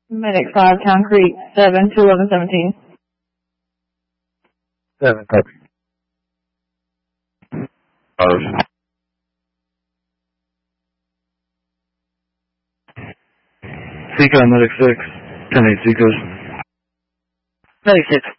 Medic 5, Town Creek, 7 to 1117. 7, copy. Seco, Medic 6, 10-8 Seco. Medic 6,